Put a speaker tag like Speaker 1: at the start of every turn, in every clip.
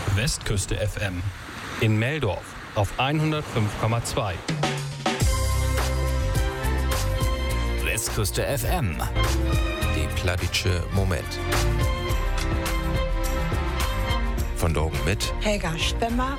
Speaker 1: Westküste FM in Meldorf auf 105,2.
Speaker 2: Westküste FM, die Plattdeutsche Moment. Von Dorgen mit
Speaker 3: Helga Spemmer.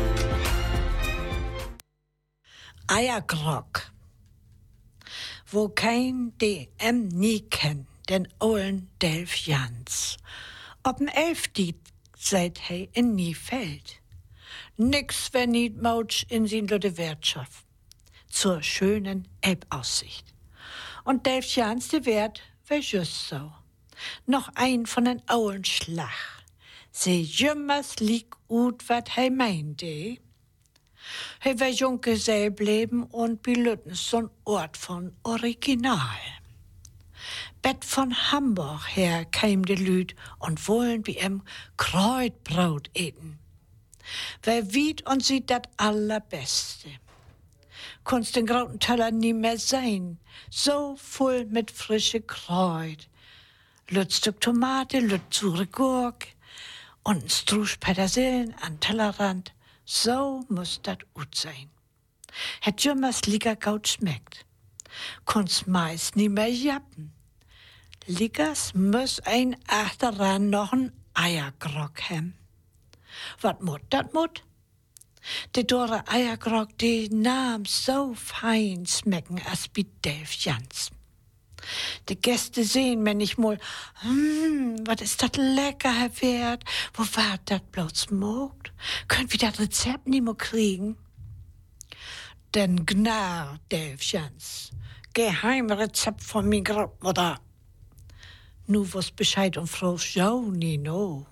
Speaker 3: Eiergrog. Wo kein DM nie kennt, den ollen Delf Jans. Ob'n 11. seit he in nie fällt. Nix, wenn niet mautsch in sin lütte Wirtschaft. Zur schönen Elbaussicht. Und Delf Jans, de Wert, wär just so. Noch ein von den ollen Schlag. Se jümmers lieg ut, wat he meinte. He wär Junggesell bleiben und belütten so'n Ort von Original. Bett von Hamburg her käm de Lüd und wollen wie Kreutbrot eten. Wer wiet und sieht dat allerbeste. Kunst den grauten Teller nie mehr sein, so voll mit frische Kreut. Lüt Stück Tomate, lüt zure Gurk und 'n Strusch Petersilien an Tellerrand. So muss dat ut sein. Het jümmers lieger gaut schmeckt. Kunst meist nie mehr jappen. Liegers muss ein achteran noch 'n Eiergrog hem. Wat mut, dat mut? De dore Eiergrog, die nahm so fein schmecken as bi Delf Jans. Die Gäste sehen mir nicht mal, was ist dat lecker, Herr Wert? Wo war dat bloß mogt? Könnt wir dat Rezept nie mehr kriegen? Den Gnar, Delf Jans. Geheimrezept von mi Großmutter. Nu was Bescheid und Frau Joni, no.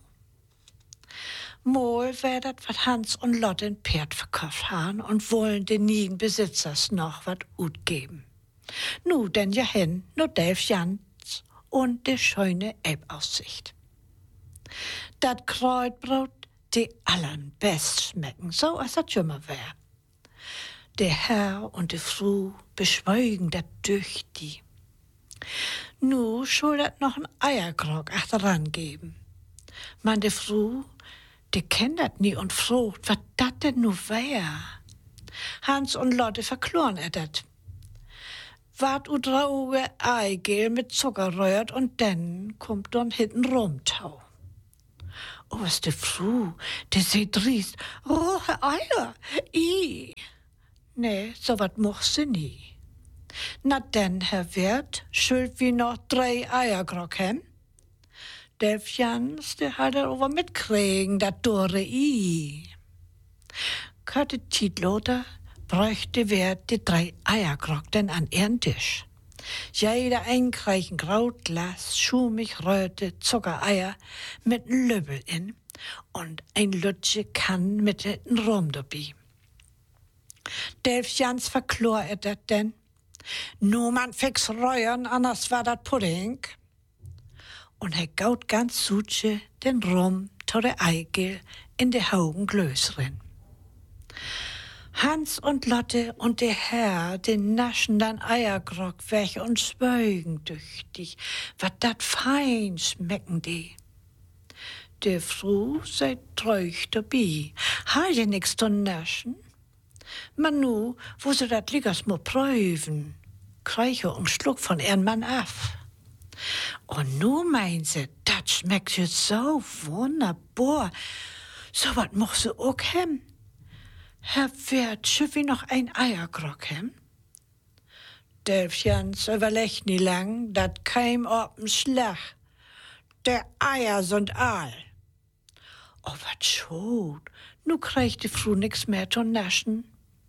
Speaker 3: Mal wär dat wat Hans und Lotte in Pferd verkauft han und wollen den nigen Besitzers noch wat ut geben. Nu denn ja hin, no Delf Jans und de schöne Elbaussicht. Dat Kreutbrot, die allen best schmecken, so als dat jümmer wär. Der Herr und die Frau beschwögen dat durch die. Nu schul dat noch 'n Eiergrog achteran geben. Man de Frau, die kennt dat nie und frucht, wat dat denn nu wär? Hans und Lotte verkloren dat. Wart u drauge Eigel mit Zucker rührt und dann kommt dann hinten Rumtau. Oh, was de Frau, de seht riest, rohe Eier, Nee, so wat moch sie nie. Na denn, Herr Wirt, schuld wie noch 3 Eiergrog hem? Delf Jans, der hat er over mitkriegen, dat dore Kötte Tietloter bräuchte Wert die 3 Eiergrog denn an ihren Tisch. Jeder einkreichen Grautglas, schumig Röte, Zuckereier mit 'n Lübbel in und ein Lütsche kann mit den Rum dabei. Delf Jans verklor dat denn. Nu man fix reuern, anders war dat Pudding. Und er gaut ganz suche den Rum to de Eigel in de Haugen Glösrin. Hans und Lotte und der Herr, den naschen dann Eiergrog weg und schwögen tüchtig, wat dat fein schmecken die. Der Frau sei treuch dabei, ha je nix zu naschen. Man nu, wo sie dat liegers mo prüfen, kreiche und schluck von ihren Mann af. Und nu meint sie, dat schmeckt jetzt so wunderbar, so wat moch sie auch hem. Herr Wert, schüff wie noch ein Eiergrog hem? Delf Jans überlegt nie lang, dat keim ob'n Schlag. Der Eier sind all. Oh, wat schot, nu kriegt die Frau nix mehr zu naschen.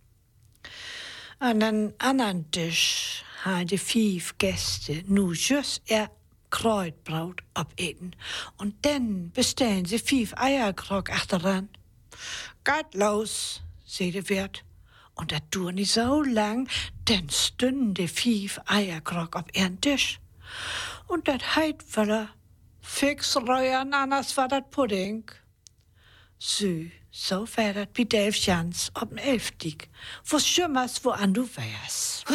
Speaker 3: An den anderen Tisch ha die 5 Gäste nu just Kreutbrot abeten und dann bestellen sie 5 Eiergrog achteran. Geht los, seh der Wirt. Und dat dur nicht so lang, denn stünde 5 Eiergrog auf ihren Tisch. Und dat heit wöller fix reuern, anders war dat Pudding. So wär dat wie Delf Jans ob'n 11. Wo's schümmers, wo an du wärst.